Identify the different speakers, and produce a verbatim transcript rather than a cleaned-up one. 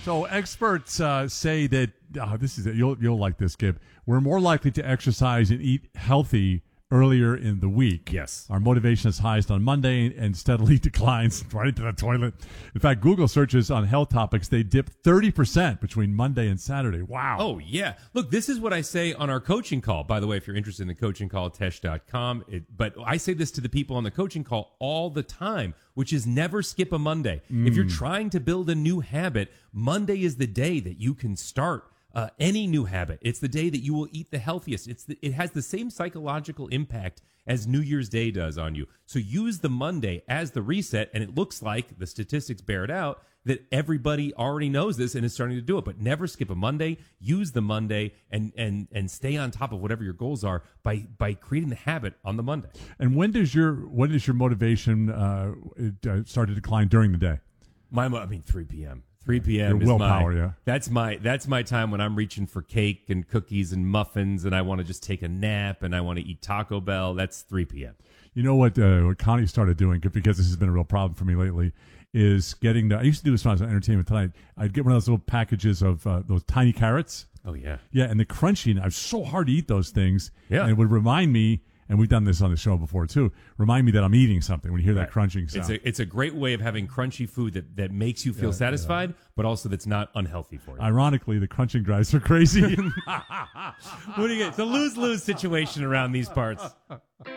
Speaker 1: So experts uh, say that uh, this is it. You'll you'll like this, Gib. We're more likely to exercise and eat healthy earlier in the week.
Speaker 2: Yes.
Speaker 1: Our motivation is highest on Monday and steadily declines right into the toilet. In fact, Google searches on health topics, they dip thirty percent between Monday and Saturday. Wow.
Speaker 2: Oh, yeah. Look, this is what I say on our coaching call. By the way, if you're interested in the coaching call, tesh dot com. It, but I say this to the people on the coaching call all the time, which is never skip a Monday. Mm. If you're trying to build a new habit, Monday is the day that you can start Uh, any new habit. It's the day that you will eat the healthiest. It's the, it has the same psychological impact as New Year's Day does on you. So use the Monday as the reset, and it looks like the statistics bear it out that everybody already knows this and is starting to do it. But never skip a Monday. Use the Monday and and and stay on top of whatever your goals are by by creating the habit on the Monday.
Speaker 1: And when does your when does your motivation uh, it, uh, start to decline during the day?
Speaker 2: My, I mean, three p.m. three p.m.
Speaker 1: Your
Speaker 2: is
Speaker 1: willpower,
Speaker 2: my,
Speaker 1: yeah.
Speaker 2: That's my that's my time when I'm reaching for cake and cookies and muffins, and I want to just take a nap and I want to eat Taco Bell. That's three p.m.
Speaker 1: You know what? Uh, what Connie started doing, because this has been a real problem for me lately, is getting. The, I used to do this when I was on Entertainment Tonight. I'd get one of those little packages of uh, those tiny carrots.
Speaker 2: Oh yeah,
Speaker 1: yeah, and the crunchy. And it's so hard to eat those things.
Speaker 2: Yeah,
Speaker 1: and it would remind me. And we've done this on the show before, too. Remind me that I'm eating something when you hear that
Speaker 2: right.
Speaker 1: crunching sound.
Speaker 2: It's a, it's a great way of having crunchy food that, that makes you feel yeah, satisfied, yeah. but also that's not unhealthy for you.
Speaker 1: Ironically, the crunching drives her crazy.
Speaker 2: What do you get? It's a lose-lose situation around these parts.